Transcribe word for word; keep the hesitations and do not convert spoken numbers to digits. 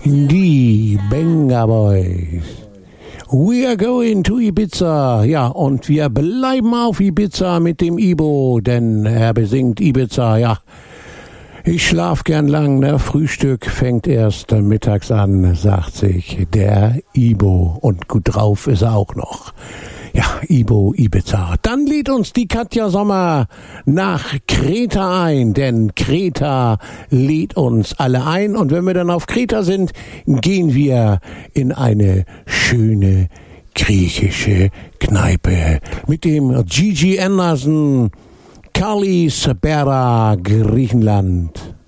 Die Benga Boys. We are going to Ibiza. Ja, und wir bleiben auf Ibiza mit dem Ibo, denn er besingt Ibiza, ja. Ich schlaf gern lang, ne? Frühstück fängt erst mittags an, sagt sich der Ibo. Und gut drauf ist er auch noch. Ja, Ibo, Ibiza. Dann lädt uns die Katja Sommer nach Kreta ein, denn Kreta lädt uns alle ein. Und wenn wir dann auf Kreta sind, gehen wir in eine schöne griechische Kneipe mit dem Gigi Anderson, Kallis Bera, Griechenland.